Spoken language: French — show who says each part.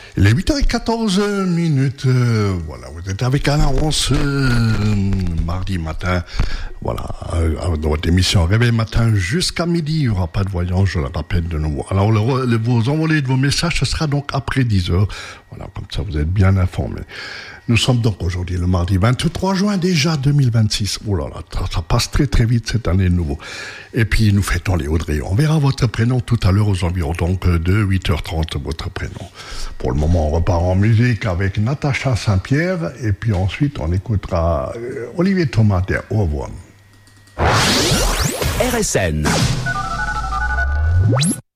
Speaker 1: Il est 8h14 minutes. Voilà, vous êtes avec Alain Ronce mardi matin. Voilà, dans votre émission Réveil matin jusqu'à midi. Il n'y aura pas de voyance, je le rappelle de nouveau. Alors, vos envolées de vos messages, ce sera donc après 10h. Voilà, comme ça, vous êtes bien informés. Nous sommes donc aujourd'hui le mardi 23 juin déjà 2026. Oh là là, ça passe très très vite cette année de nouveau. Et puis nous fêtons les Audrey. On verra votre prénom tout à l'heure aux environs donc de 8h30 votre prénom. Pour le moment on repart en musique avec Natacha Saint-Pierre et puis ensuite on écoutera Olivier Thomas der Ohrwurm.
Speaker 2: RSN